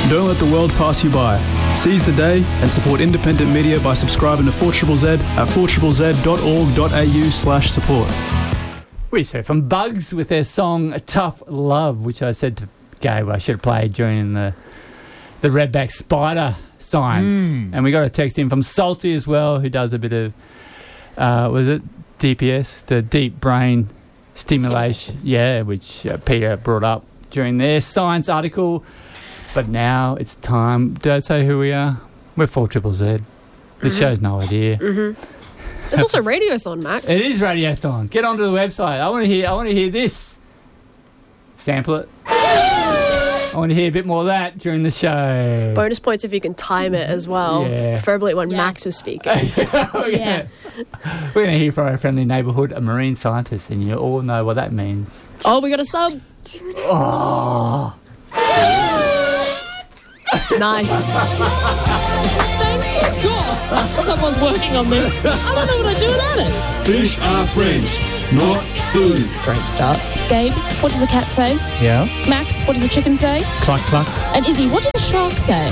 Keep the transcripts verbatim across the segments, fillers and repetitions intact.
Don't let the world pass you by. Seize the day and support independent media by subscribing to four Z Z at four z z dot org dot a u slash support. We just heard from Bugs with their song Tough Love, which I said to Gabe I should have played during the the Redback Spider Science. Mm. And we got a text in from Salty as well, who does a bit of, uh, was it D P S, the deep brain stimulation, yeah, which uh, Peter brought up during their science article. But now it's time. Did I say who we are? We're four Z Z. This mm-hmm. show's no idea. Mm-hmm. It's also Radiothon, Max. It is Radiothon. Get onto the website. I want to hear. I want to hear this. Sample it. I want to hear a bit more of that during the show. Bonus points if you can time it as well. Yeah. Preferably when Yeah. Max is speaking. We're Yeah. Gonna, we're going to hear from our friendly neighbourhood, a marine scientist, and you all know what that means. Oh, we got a sub. Oh. Nice. Thank God someone's working on this. I don't know what I'd do without it. Fish are friends, not food. Great start. Gabe, what does a cat say? Yeah. Max, what does a chicken say? Cluck, cluck. And Izzy, what does a shark say?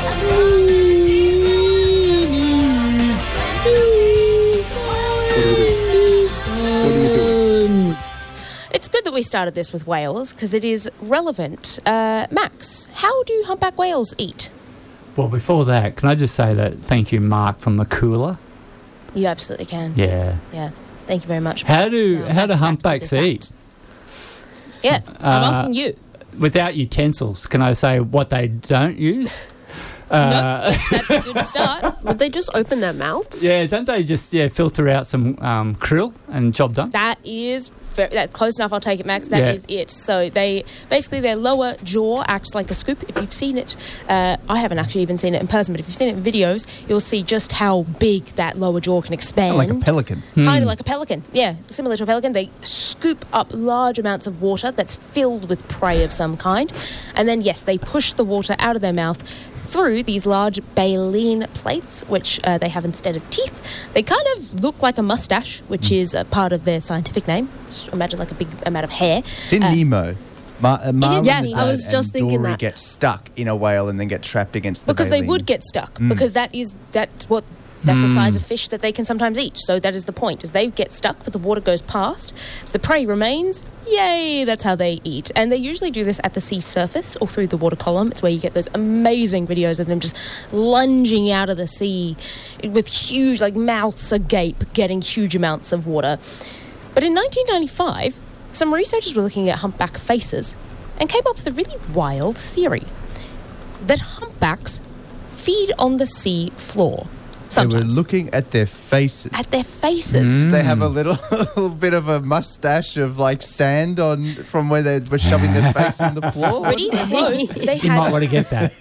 It's good that we started this with whales because it is relevant. Uh, Max, how do humpback whales eat? Well, before that, can I just say that thank you, Mark, from the cooler? You absolutely can. Yeah. Yeah. Thank you very much. How do Now, how do Max, back to humpbacks the eat? facts. Yeah, I'm Uh, asking you. Without utensils, can I say what they don't use? Uh, No, that's a good start. Would they just open their mouths? Yeah, don't they just yeah filter out some um, krill and job done? That is very, that close enough. I'll take it, Max. That Yeah. is it. So they basically their lower jaw acts like a scoop. If you've seen it, uh, I haven't actually even seen it in person, but if you've seen it in videos, you'll see just how big that lower jaw can expand. Like a pelican. Kind of like a pelican. Yeah, similar to a pelican. They scoop up large amounts of water that's filled with prey of some kind, and then yes, they push the water out of their mouth through these large baleen plates, which uh, they have instead of teeth. They kind of look like a mustache, which is a part of their scientific name. So imagine like a big amount of hair. It's in Uh, Nemo. Ma- uh, Marlin Yes, and I was Dad just and thinking Dory that. get stuck in a whale and then get trapped against the Because they baleen. would get stuck. Mm. Because that is that's what that's the size of fish that they can sometimes eat. So that is the point. Is they get stuck, but the water goes past. So the prey remains. Yay! That's how they eat. And they usually do this at the sea surface or through the water column. It's where you get those amazing videos of them just lunging out of the sea with huge, like mouths agape, getting huge amounts of water. But in nineteen ninety-five, some researchers were looking at humpback faces and came up with a really wild theory that humpbacks feed on the sea floor. They were Sometimes. looking at their faces. At their faces. They have a little, little bit of a mustache of like sand on from where they were shoving their face in the floor. Pretty close. They You might had. want to get that.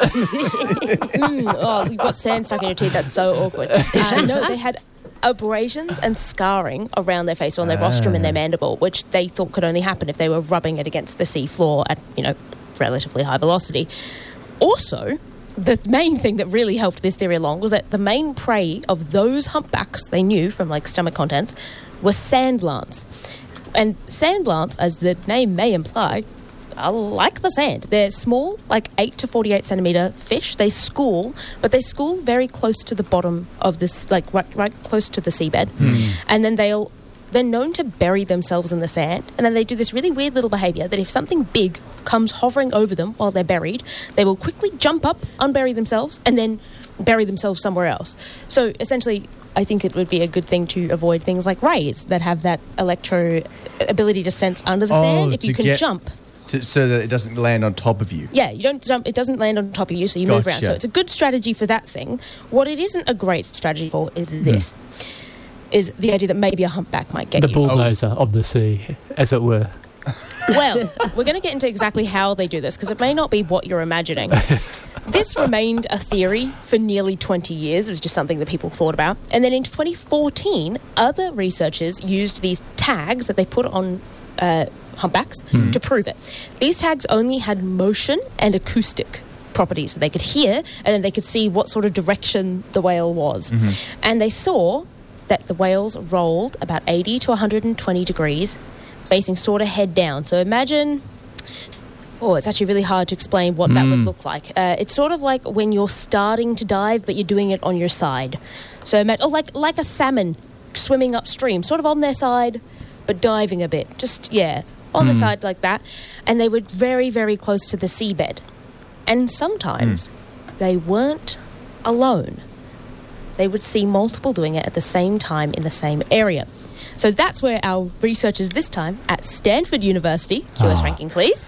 Mm, oh, you've got sand stuck in your teeth. That's so awkward. Uh, no, they had abrasions and scarring around their face, on their rostrum and their mandible, which they thought could only happen if they were rubbing it against the sea floor at, you know, relatively high velocity. Also, the main thing that really helped this theory along was that the main prey of those humpbacks they knew from like stomach contents were sand lance. And sand lance, as the name may imply, are like the sand. They're small, like eight to forty-eight centimetre fish. They school, but they school very close to the bottom of this, like right, right close to the seabed. And then they'll, they're known to bury themselves in the sand. And then they do this really weird little behaviour that if something big comes hovering over them while they're buried, they will quickly jump up, unbury themselves, and then bury themselves somewhere else. So essentially, I think it would be a good thing to avoid things like rays that have that electro ability to sense under the Oh, sand if you to can get- jump. So, so that it doesn't land on top of you. Yeah, you don't jump, it doesn't land on top of you, so you move around. Gotcha. So it's a good strategy for that thing. What it isn't a great strategy for is this, is the idea that maybe a humpback might get The you. bulldozer of the sea, as it were. Well, we're going to get into exactly how they do this, because it may not be what you're imagining. This remained a theory for nearly twenty years. It was just something that people thought about. And then in twenty fourteen, other researchers used these tags that they put on uh, humpbacks to prove it. These tags only had motion and acoustic properties, so they could hear and then they could see what sort of direction the whale was. And they saw that the whales rolled about eighty to one hundred twenty degrees, facing sort of head down. So imagine Oh, it's actually really hard to explain what that would look like. Uh, it's sort of like when you're starting to dive, but you're doing it on your side. So, ima- oh, like like a salmon swimming upstream, sort of on their side, but diving a bit. Just, yeah, on the side like that. And they were very, very close to the seabed. And sometimes they weren't alone. They would see multiple doing it at the same time in the same area. So that's where our researchers this time at Stanford University, Q S ranking please,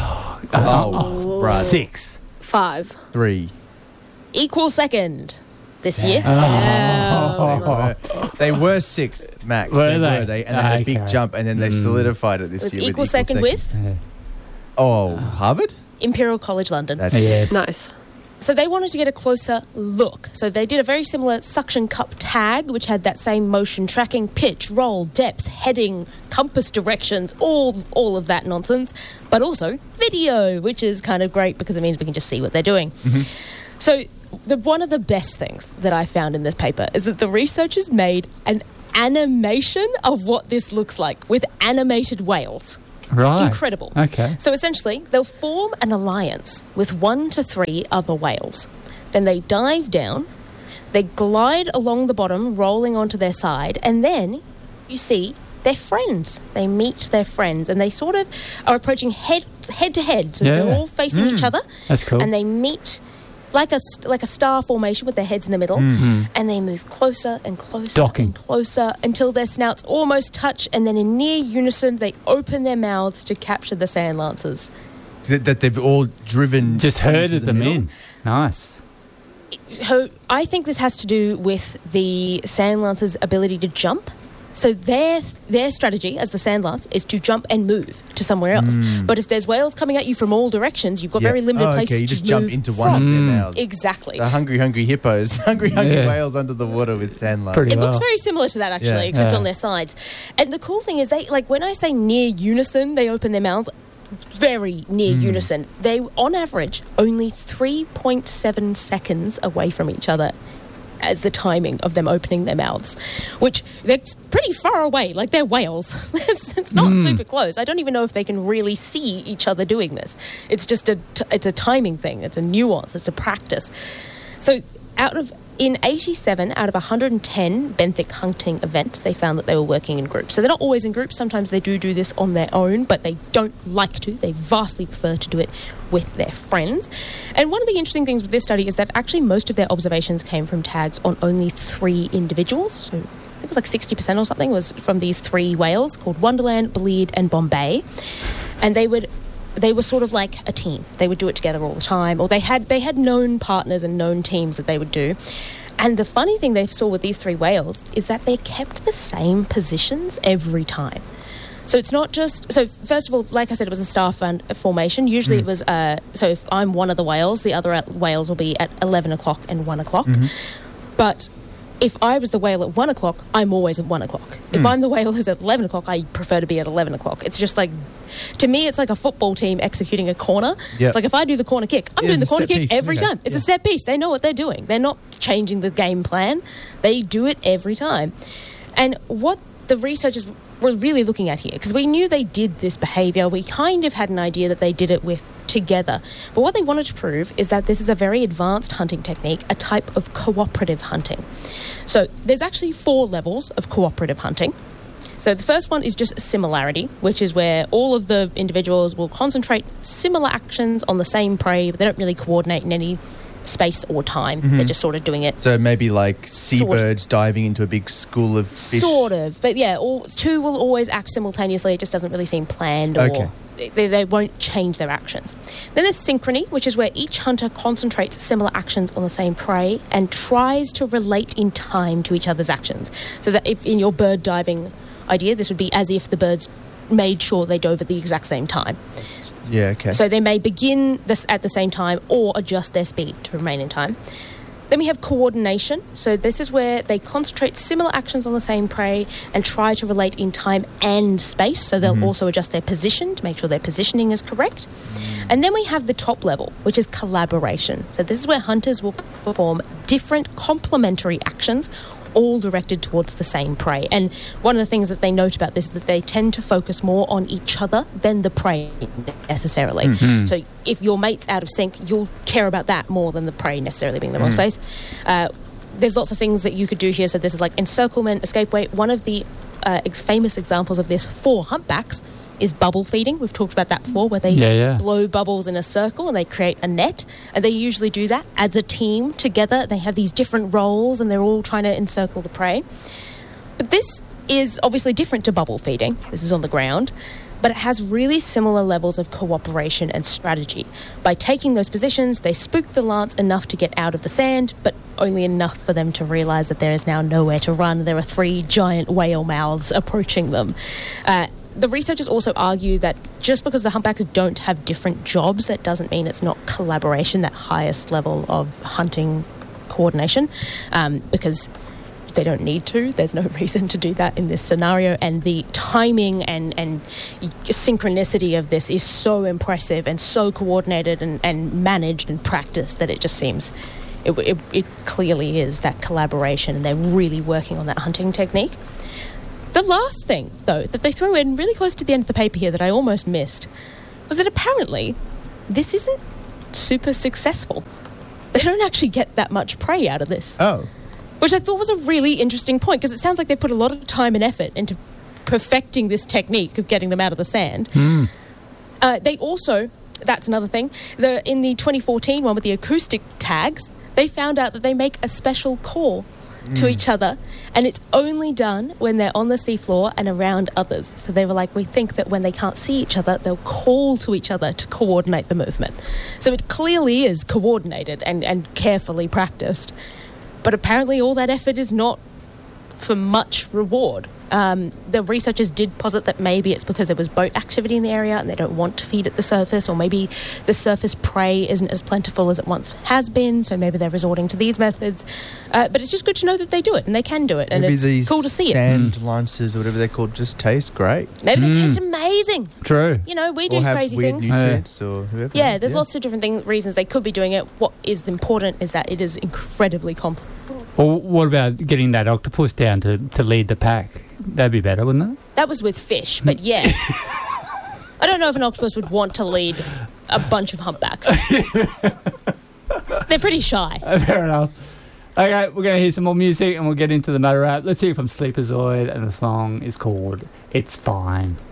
Oh, right. Six. Five. Three. equal second this year. They were, they were sixth, Max. Were they, they? were. They, and they had a big Okay. jump, and then they solidified it this With year. equal with second with Oh, Harvard? Imperial College London. That's Yes. Nice. So they wanted to get a closer look. So they did a very similar suction cup tag, which had that same motion tracking, pitch, roll, depth, heading, compass directions, all all of that nonsense, but also video, which is kind of great because it means we can just see what they're doing. So the, one of the best things that I found in this paper is that the researchers made an animation of what this looks like with animated whales. Right. Incredible. Okay. So essentially, they'll form an alliance with one to three other whales. Then they dive down, they glide along the bottom, rolling onto their side, and then you see their friends. They meet their friends, and they sort of are approaching head head to head. So Yeah. they're all facing each other, That's cool. and they meet like a st- like a star formation with their heads in the middle, and they move closer and closer Docking. and closer until their snouts almost touch, and then in near unison they open their mouths to capture the sand lancers. that, that they've all driven. Just into herded the them middle. in. Nice. So I think this has to do with the sand lancer's ability to jump. So their their strategy as the sand lance is to jump and move to somewhere else. But if there's whales coming at you from all directions, you've got Yeah. very limited oh, places okay, you to just jump move into from. one of their mouths. Exactly. The hungry, hungry hippos, hungry, hungry Yeah. whales under the water with sand lines. Pretty It looks well. very similar to that, actually, Yeah. except Yeah. on their sides. And the cool thing is, they like when I say near unison, they open their mouths. Very near Hmm. unison. They, on average, only three point seven seconds away from each other as the timing of them opening their mouths, which they're pretty far away. Like they're whales. it's it's not super close. I don't even know if they can really see each other doing this. It's just a t- it's a timing thing. It's a nuance. It's a practice. So out of in eighty-seven out of one hundred ten benthic hunting events, they found that they were working in groups. So they're not always in groups. Sometimes they do do this on their own, but they don't like to. They vastly prefer to do it with their friends. And one of the interesting things with this study is that actually most of their observations came from tags on only three individuals. So I think it was like sixty percent or something was from these three whales called Wonderland, Bleed, and Bombay. And they would... They were sort of like a team. They would do it together all the time, or they had they had known partners and known teams that they would do. And the funny thing they saw with these three whales is that they kept the same positions every time. So it's not just so. First of all, like I said, it was a star fund formation. Usually, it was uh, so if I'm one of the whales, the other whales will be at eleven o'clock and one o'clock. But if I was the whale at one o'clock, I'm always at one o'clock. If I'm the whale who's at eleven o'clock, I prefer to be at eleven o'clock. It's just like, to me, it's like a football team executing a corner. Yep. It's like if I do the corner kick, I'm Yeah, doing the it's a corner set kick piece, every okay. time. It's a Yeah. set piece. They know what they're doing. They're not changing the game plan. They do it every time. And what the researchers were really looking at here, because we knew they did this behaviour, we kind of had an idea that they did it with together. But what they wanted to prove is that this is a very advanced hunting technique, a type of cooperative hunting. So there's actually four levels of cooperative hunting. So the first one is just similarity, which is where all of the individuals will concentrate similar actions on the same prey, but they don't really coordinate in any space or time. They're just sort of doing it. So maybe like Sort of. seabirds diving into a big school of fish. Sort of. But yeah, all, two will always act simultaneously. It just doesn't really seem planned or Okay. they, they won't change their actions. Then there's synchrony, which is where each hunter concentrates similar actions on the same prey and tries to relate in time to each other's actions. So that if in your bird diving idea, this would be as if the birds made sure they dove at the exact same time. Yeah, okay. So they may begin this at the same time or adjust their speed to remain in time. Then we have coordination. So this is where they concentrate similar actions on the same prey and try to relate in time and space. So they'll also adjust their position to make sure their positioning is correct. And then we have the top level, which is collaboration. So this is where hunters will perform different complementary actions all directed towards the same prey. And one of the things that they note about this is that they tend to focus more on each other than the prey necessarily. Mm-hmm. So if your mate's out of sync, you'll care about that more than the prey necessarily being in the wrong space. Uh, there's lots of things that you could do here. So this is like encirclement, escape weight. One of the uh, ex- famous examples of this for humpbacks is bubble feeding. We've talked about that before, where they Yeah, yeah. blow bubbles in a circle and they create a net. And they usually do that as a team together. They have these different roles and they're all trying to encircle the prey. But this is obviously different to bubble feeding. This is on the ground. But it has really similar levels of cooperation and strategy. By taking those positions, they spook the lance enough to get out of the sand, but only enough for them to realise that there is now nowhere to run. There are three giant whale mouths approaching them. Uh, The researchers also argue that just because the humpbacks don't have different jobs, that doesn't mean it's not collaboration, that highest level of hunting coordination, um, because they don't need to. There's no reason to do that in this scenario. And the timing and, and synchronicity of this is so impressive and so coordinated and, and managed and practiced that it just seems... It, it, it clearly is that collaboration, and they're really working on that hunting technique. The last thing, though, that they throw in really close to the end of the paper here that I almost missed was that apparently this isn't super successful. They don't actually get that much prey out of this. Oh. Which I thought was a really interesting point, because it sounds like they've put a lot of time and effort into perfecting this technique of getting them out of the sand. Mm. Uh, they also, that's another thing, the, in the twenty fourteen one with the acoustic tags, they found out that they make a special call to each other, and it's only done when they're on the seafloor and around others. So they were like, we think that when they can't see each other, they'll call to each other to coordinate the movement. So it clearly is coordinated and, and carefully practiced, but apparently all that effort is not for much reward. Um, the researchers did posit that maybe it's because there was boat activity in the area and they don't want to feed at the surface, or maybe the surface prey isn't as plentiful as it once has been, so maybe they're resorting to these methods. Uh, but it's just good to know that they do it, and they can do it, and Maybe it's these cool to see it. sand lancers or whatever they're called just taste great. Maybe they Mm. taste amazing. True. You know, we do or have crazy weird things. nutrients or whoever. Yeah, there's lots of different thing, reasons they could be doing it. What is important is that it is incredibly complex. Well, what about getting that octopus down to, to lead the pack? That'd be better, wouldn't it? That was with fish, but yeah. I don't know if an octopus would want to lead a bunch of humpbacks. They're pretty shy. Fair enough. Okay, we're going to hear some more music and we'll get into the matter rap. Let's hear from Sleeperzoid, and the song is called It's Fine.